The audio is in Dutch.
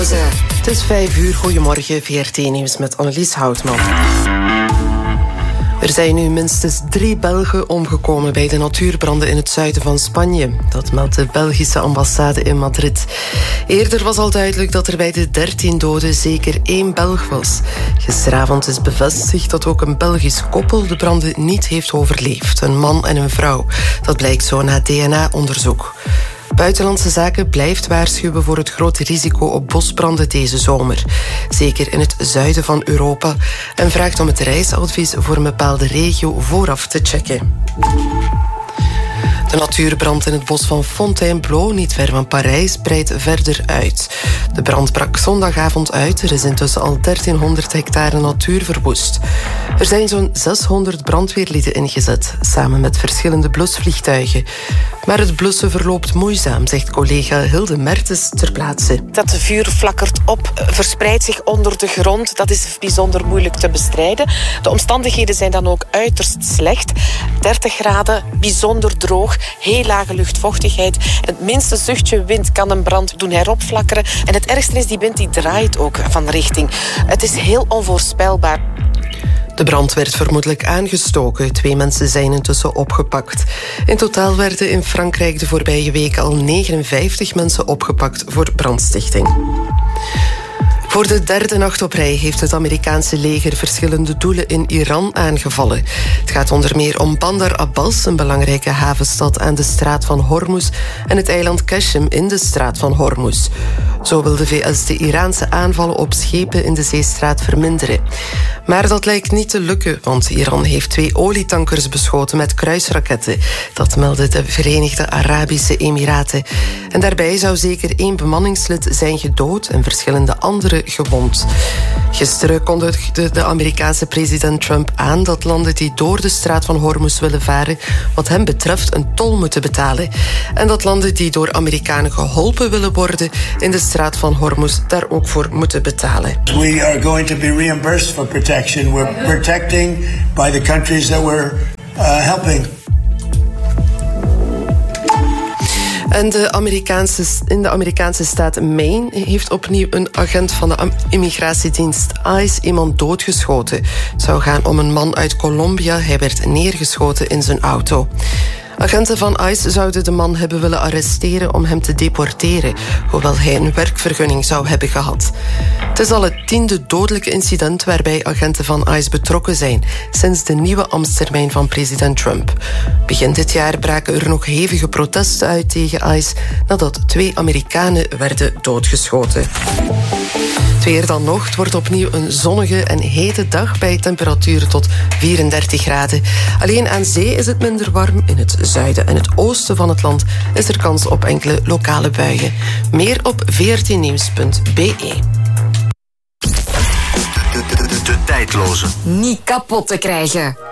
Het is 5:00, goedemorgen, VRT-nieuws met Annelies Houtman. Er zijn nu minstens 3 Belgen omgekomen bij de natuurbranden in het zuiden van Spanje. Dat meldt de Belgische ambassade in Madrid. Eerder was al duidelijk dat er bij de 13 doden zeker 1 Belg was. Gisteravond is bevestigd dat ook een Belgisch koppel de branden niet heeft overleefd. Een man en een vrouw. Dat blijkt zo na DNA-onderzoek. Buitenlandse Zaken blijft waarschuwen voor het grote risico op bosbranden deze zomer. Zeker in het zuiden van Europa. En vraagt om het reisadvies voor een bepaalde regio vooraf te checken. De natuurbrand in het bos van Fontainebleau, niet ver van Parijs, breidt verder uit. De brand brak zondagavond uit. Er is intussen al 1300 hectare natuur verwoest. Er zijn zo'n 600 brandweerlieden ingezet, samen met verschillende blusvliegtuigen. Maar het blussen verloopt moeizaam, zegt collega Hilde Mertens ter plaatse. Dat vuur flakkert op, verspreidt zich onder de grond. Dat is bijzonder moeilijk te bestrijden. De omstandigheden zijn dan ook uiterst slecht. 30 graden, bijzonder droog, heel lage luchtvochtigheid. En het minste zuchtje wind kan een brand doen heropflakkeren. En het ergste is, die wind die draait ook van richting. Het is heel onvoorspelbaar. De brand werd vermoedelijk aangestoken. 2 mensen zijn intussen opgepakt. In totaal werden in Frankrijk de voorbije weken al 59 mensen opgepakt voor brandstichting. Voor de 3e nacht op rij heeft het Amerikaanse leger verschillende doelen in Iran aangevallen. Het gaat onder meer om Bandar Abbas, een belangrijke havenstad aan de straat van Hormuz, en het eiland Qashem in de straat van Hormuz. Zo wil de VS de Iraanse aanvallen op schepen in de zeestraat verminderen. Maar dat lijkt niet te lukken, want Iran heeft 2 olietankers beschoten met kruisraketten. Dat meldden de Verenigde Arabische Emiraten. En daarbij zou zeker 1 bemanningslid zijn gedood en verschillende anderen gewond. Gisteren kondigde de Amerikaanse president Trump aan dat landen die door de straat van Hormuz willen varen, wat hem betreft een tol moeten betalen. En dat landen die door Amerikanen geholpen willen worden in de straat van Hormuz daar ook voor moeten betalen. We are going to be reimbursed for protection. We're protecting by the countries that we're helping. En in de Amerikaanse staat Maine heeft opnieuw een agent van de immigratiedienst ICE iemand doodgeschoten. Het zou gaan om een man uit Colombia. Hij werd neergeschoten in zijn auto. Agenten van ICE zouden de man hebben willen arresteren om hem te deporteren, hoewel hij een werkvergunning zou hebben gehad. Het is al het 10e dodelijke incident waarbij agenten van ICE betrokken zijn sinds de nieuwe ambtstermijn van president Trump. Begin dit jaar braken er nog hevige protesten uit tegen ICE nadat 2 Amerikanen werden doodgeschoten. Het weer dan nog. Het wordt opnieuw een zonnige en hete dag bij temperaturen tot 34 graden. Alleen aan zee is het minder warm. In het zuiden en het oosten van het land is er kans op enkele lokale buien. Meer op vrtnieuws.be. De tijdloze. Niet kapot te krijgen.